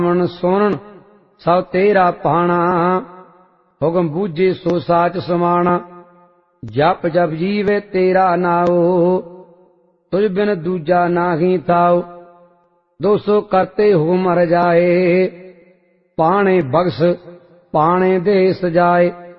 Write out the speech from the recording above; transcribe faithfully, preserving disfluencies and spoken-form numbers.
ਮਨ ਸੁਣਨ ਸਭ ਤੇਰਾ ਪਾਣਾ, ਹੁਕਮ ਬੂਝੇ ਸੋ ਸਾਚ ਸਮਾਣਾ। ਜਪ ਜਪ ਜੀਵੇ ਤੇਰਾ ਨਾਉ, ਤੁਝ ਬਿਨ ਦੂਜਾ ਨਾਹੀ ਥਾਉ। ਦੋ ਸੋ ਕਰਤੇ ਹੁਕਮ ਮਰ ਜਾਏ, ਪਾਣੇ ਬਖਸ਼ ਪਾਣੇ ਦੇ ਸਜਾਏ।